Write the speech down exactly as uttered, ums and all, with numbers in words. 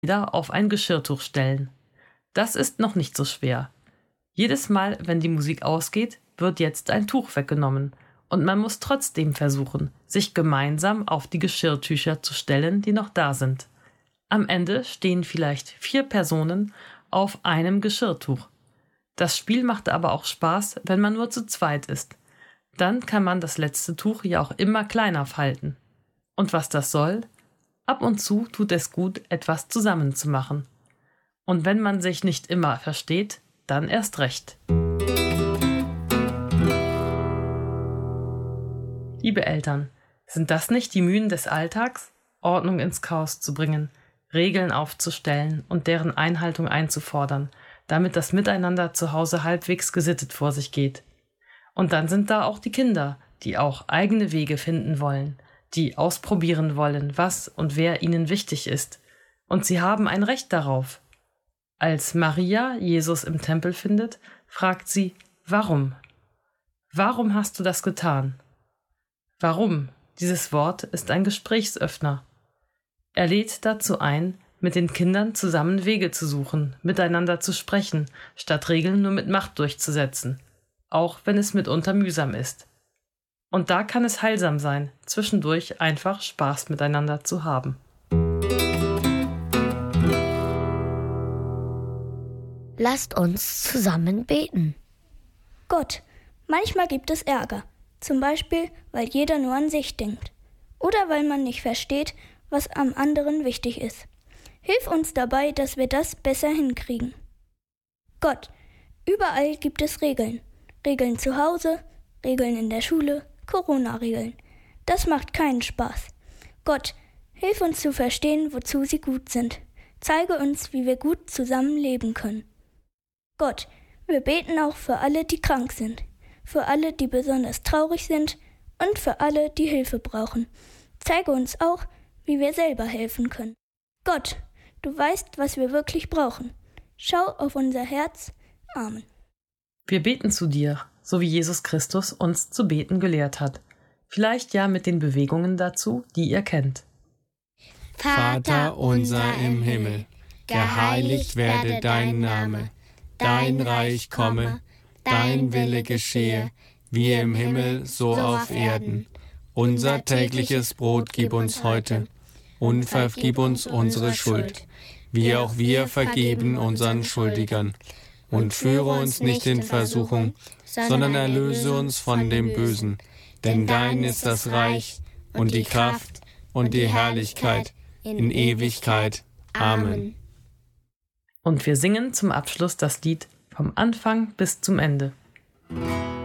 wieder auf ein Geschirrtuch stellen. Das ist noch nicht so schwer. Jedes Mal, wenn die Musik ausgeht, wird jetzt ein Tuch weggenommen und man muss trotzdem versuchen, sich gemeinsam auf die Geschirrtücher zu stellen, die noch da sind. Am Ende stehen vielleicht vier Personen auf einem Geschirrtuch. Das Spiel macht aber auch Spaß, wenn man nur zu zweit ist. Dann kann man das letzte Tuch ja auch immer kleiner falten. Und was das soll? Ab und zu tut es gut, etwas zusammenzumachen. Und wenn man sich nicht immer versteht, dann erst recht. Liebe Eltern, sind das nicht die Mühen des Alltags? Ordnung ins Chaos zu bringen, Regeln aufzustellen und deren Einhaltung einzufordern, damit das Miteinander zu Hause halbwegs gesittet vor sich geht. Und dann sind da auch die Kinder, die auch eigene Wege finden wollen, die ausprobieren wollen, was und wer ihnen wichtig ist. Und sie haben ein Recht darauf. Als Maria Jesus im Tempel findet, fragt sie, warum? Warum hast du das getan? Warum? Dieses Wort ist ein Gesprächsöffner. Er lädt dazu ein, mit den Kindern zusammen Wege zu suchen, miteinander zu sprechen, statt Regeln nur mit Macht durchzusetzen, auch wenn es mitunter mühsam ist. Und da kann es heilsam sein, zwischendurch einfach Spaß miteinander zu haben. Lasst uns zusammen beten. Gott, manchmal gibt es Ärger, zum Beispiel, weil jeder nur an sich denkt oder weil man nicht versteht, was am anderen wichtig ist. Hilf uns dabei, dass wir das besser hinkriegen. Gott, überall gibt es Regeln. Regeln zu Hause, Regeln in der Schule, Corona-Regeln. Das macht keinen Spaß. Gott, hilf uns zu verstehen, wozu sie gut sind. Zeige uns, wie wir gut zusammen leben können. Gott, wir beten auch für alle, die krank sind, für alle, die besonders traurig sind und für alle, die Hilfe brauchen. Zeige uns auch, wie wir selber helfen können. Gott, du weißt, was wir wirklich brauchen. Schau auf unser Herz. Amen. Wir beten zu dir, so wie Jesus Christus uns zu beten gelehrt hat. Vielleicht ja mit den Bewegungen dazu, die ihr kennt. Vater unser im Himmel, geheiligt werde dein Name. Dein Reich komme, dein Wille geschehe, wie im Himmel, so auf Erden. Unser tägliches Brot gib uns heute und vergib uns unsere Schuld, wie auch wir vergeben unseren Schuldigern. Und führe uns nicht in Versuchung, sondern erlöse uns von dem Bösen. Denn dein ist das Reich und die Kraft und die Herrlichkeit in Ewigkeit. Amen. Und wir singen zum Abschluss das Lied vom Anfang bis zum Ende.